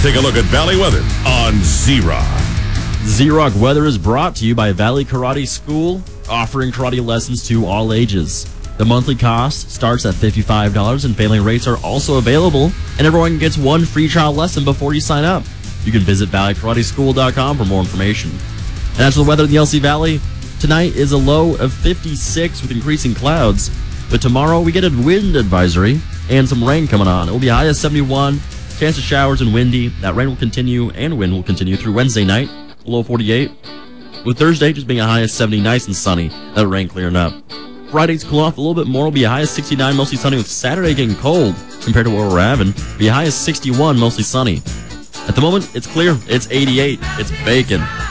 take a look at Valley weather on Z-Rock. Z-Rock weather is brought to you by Valley Karate School, offering karate lessons to all ages. The monthly cost starts at $55, and family rates are also available, and everyone gets one free trial lesson before you sign up. You can visit valleykarateschool.com for more information. And as for the weather in the LC Valley, tonight is a low of 56 with increasing clouds, but tomorrow we get a wind advisory and some rain coming on. It will be high as 71, chance of showers and windy. That rain will continue and wind will continue through Wednesday night, low 48. With Thursday just being a high of 70, nice and sunny, that rain clearing up. Friday's cool off a little bit more, will be a high of 69, mostly sunny, with Saturday getting cold compared to what we're having. Be a high of 61, mostly sunny. At the moment, it's clear. It's 88. It's baking.